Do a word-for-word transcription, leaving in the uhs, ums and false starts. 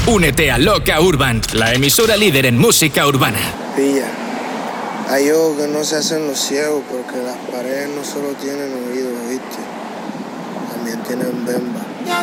Únete a Loca Urban, la emisora líder en música urbana. Pilla, hay ojos que no se hacen los ciegos porque las paredes no solo tienen oídos, ¿viste? También tienen bemba.